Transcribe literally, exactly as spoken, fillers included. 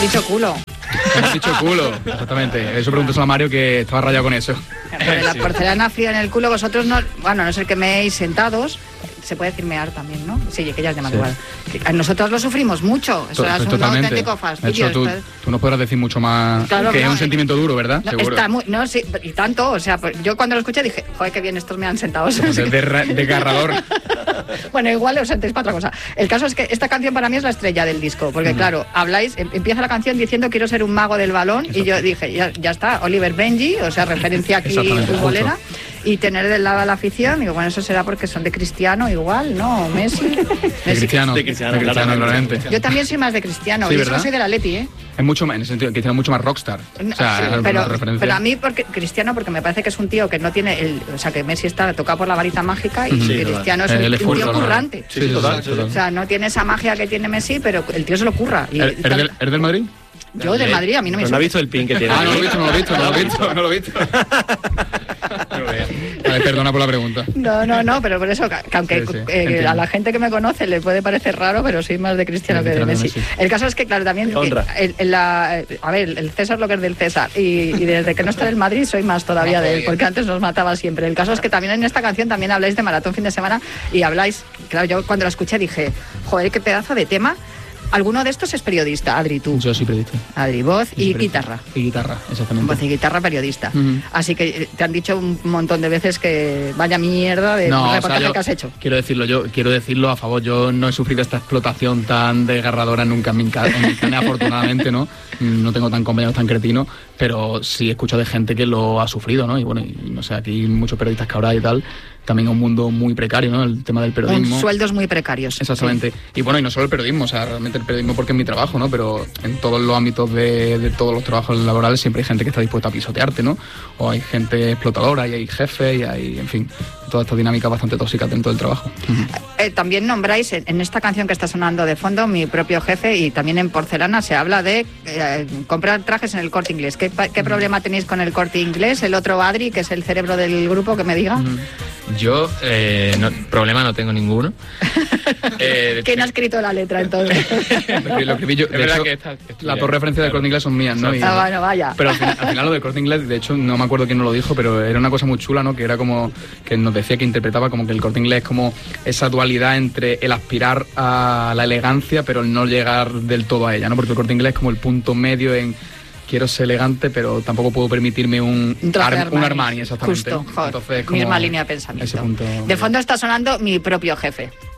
dicho culo. Hemos dicho culo, exactamente. Eso pregúntoselo a Mario, que estaba rayado con eso. Pero la porcelana fría en el culo, vosotros no... Bueno, a no ser que meéis sentados... Se puede decir mear también, ¿no? Sí, que ya es de madrugada. Sí. Nosotros lo sufrimos mucho. Eso es un auténtico fastidio. Tú, tú nos podrás decir mucho más, claro, que no, es un sentimiento duro, ¿verdad? No, seguro. Está muy, no, sí, y tanto. O sea, yo cuando lo escuché dije, joder, qué bien, estos me han sentado. Desgarrador. Bueno, igual os sentéis para otra cosa. El caso es que esta canción para mí es la estrella del disco. Porque, mm. claro, habláis, empieza la canción diciendo quiero ser un mago del balón. Y yo dije, ya, ya está, Oliver Benji, o sea, referencia aquí futbolera. Y tener del lado a la afición, digo, bueno, eso será porque son de Cristiano igual, ¿no? Messi. De Cristiano, de Cristiano, de Cristiano claramente. Yo también soy más de Cristiano, sí, y eso soy de la Leti, ¿eh? Es mucho más, en el sentido, Cristiano es mucho más rockstar. O sea, sí, pero, pero a mí, porque Cristiano, porque me parece que es un tío que no tiene, el, o sea, que Messi está tocado por la varita mágica y sí, Cristiano total. es un, un tío currante. Sí, sí, total, total. O sea, no tiene esa magia que tiene Messi, pero el tío se lo curra. Y, ¿Eres del, ¿er del Madrid? Yo de Madrid, a mí no me no, no ha visto el pin que tiene. Ah, no lo he visto, no lo he visto, no lo he visto, no lo he visto. Vale, perdona por la pregunta. No, no, no, pero por eso, que aunque sí, sí, eh, a la gente que me conoce le puede parecer raro, pero soy más de Cristiano sí, que de Messi. Messi. El caso es que, claro, también... Que el, el, la, a ver, el César lo que es del César. Y, y desde que no está en el Madrid soy más todavía de él, porque antes nos mataba siempre. El caso es que también en esta canción también habláis de Maratón Fin de Semana y habláis... Claro, yo cuando la escuché dije, joder, qué pedazo de tema... ¿Alguno de estos es periodista, Adri, tú? Yo soy periodista. Adri, voz y periodista. guitarra. Y guitarra, exactamente. Voz y guitarra, periodista. Uh-huh. Así que te han dicho un montón de veces que vaya mierda de no, reportaje o sea, yo, que has hecho. Quiero decirlo, yo quiero decirlo a favor. Yo no he sufrido esta explotación tan desgarradora nunca en mi carne, afortunadamente, ¿no? No tengo tan compañeros tan cretinos, pero sí escucho de gente que lo ha sufrido, ¿no? Y bueno, y, no sé, aquí muchos periodistas que habrá y tal... También es un mundo muy precario, ¿no? El tema del periodismo. Con sueldos muy precarios. Exactamente. Sí. Y bueno, y no solo el periodismo, o sea, realmente el periodismo porque es mi trabajo, ¿no? Pero en todos los ámbitos de, de todos los trabajos laborales siempre hay gente que está dispuesta a pisotearte, ¿no? O hay gente explotadora y hay jefes y hay, en fin, toda esta dinámica bastante tóxica dentro del trabajo. Uh-huh. Eh, también nombráis en, en esta canción que está sonando de fondo, Mi propio jefe, y también en Porcelana se habla de eh, comprar trajes en el Corte Inglés. ¿Qué, qué uh-huh. problema tenéis con el Corte Inglés? El otro Adri, que es el cerebro del grupo, que me diga. Uh-huh. Yo, eh, no, problema no tengo ninguno. eh, ¿Quién ha escrito la letra entonces? lo escribí yo. De hecho, que esta, las dos referencias del Corte Inglés son mías, ¿no? Y, ah, bueno, vaya. Pero al final, al final lo del Corte Inglés, de hecho, no me acuerdo quién nos lo dijo, pero era una cosa muy chula, ¿no? Que era como que nos decía que interpretaba como que el Corte Inglés es como esa dualidad entre el aspirar a la elegancia, pero el no llegar del todo a ella, ¿no? Porque el Corte Inglés es como el punto medio en quiero ser elegante, pero tampoco puedo permitirme un, un, ar, Armani, un Armani, exactamente. Justo, joder, entonces, misma línea de pensamiento. Punto... De fondo está sonando Mi propio jefe.